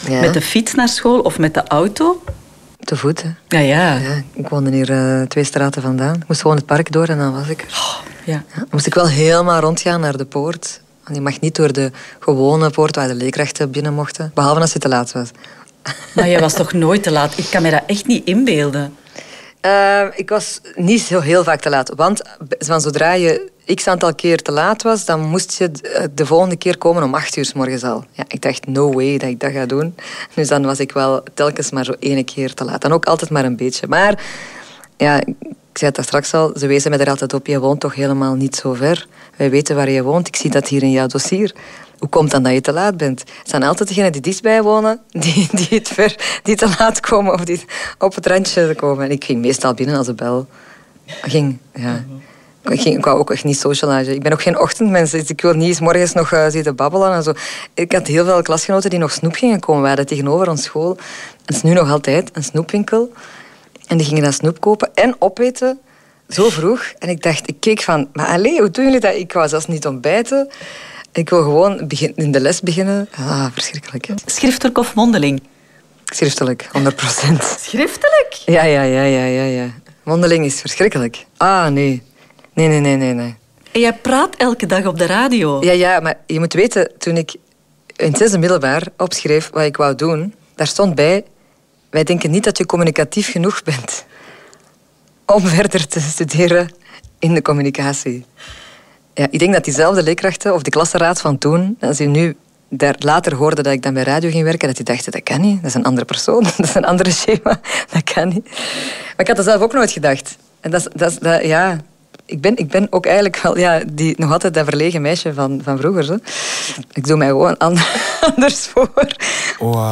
Ja. Met de fiets naar school of met de auto? Te voet, hè. Ja. Ja, ik woonde hier 2 straten vandaan. Ik moest gewoon het park door en dan was ik er. Ja. Ja, dan moest ik wel helemaal rondgaan naar de poort. Want je mag niet door de gewone poort waar de leerkrachten binnen mochten. Behalve als je te laat was. Maar je was toch nooit te laat? Ik kan me dat echt niet inbeelden. Ik was niet zo heel vaak te laat. Want van zodra je x aantal keer te laat was, dan moest je de volgende keer komen om 8 uur 's morgens al. Ja, ik dacht, no way dat ik dat ga doen. Dus dan was ik wel telkens maar zo 1 keer te laat. Dan ook altijd maar een beetje. Maar ja, ik zei het daar straks al, ze wezen mij er altijd op. Je woont toch helemaal niet zo ver. Wij weten waar je woont. Ik zie dat hier in jouw dossier. Hoe komt dan dat je te laat bent? Het zijn altijd degenen die dichtbij wonen, die te laat komen of die op het randje komen. En ik ging meestal binnen als de bel ging. Ja. Ik wou ook echt niet socializen. Ik ben ook geen ochtendmens. Dus ik wil niet eens morgens nog zitten babbelen en zo. Ik had heel veel klasgenoten die nog snoep gingen komen. We hadden tegenover ons school, het is nu nog altijd, een snoepwinkel. En die gingen dan snoep kopen en opeten. Zo vroeg. En ik dacht, ik keek van, maar allee, hoe doen jullie dat? Ik wou zelfs niet ontbijten. Ik wil gewoon in de les beginnen. Ah, verschrikkelijk. Hè? Schriftelijk of mondeling? Schriftelijk, 100%. Schriftelijk? Ja. Mondeling is verschrikkelijk. Ah, nee. Nee. En jij praat elke dag op de radio. Ja, maar je moet weten, toen ik in het 6e middelbaar opschreef wat ik wou doen, daar stond bij, wij denken niet dat je communicatief genoeg bent om verder te studeren in de communicatie. Ja, ik denk dat diezelfde leerkrachten, of de klassenraad van toen, als die nu daar later hoorden dat ik dan bij radio ging werken, dat die dachten, dat kan niet, dat is een andere persoon, dat is een andere schema, dat kan niet. Maar ik had dat zelf ook nooit gedacht. En ja, ik ben ook eigenlijk wel nog altijd dat verlegen meisje van vroeger. Zo. Ik doe mij gewoon anders voor. Wow.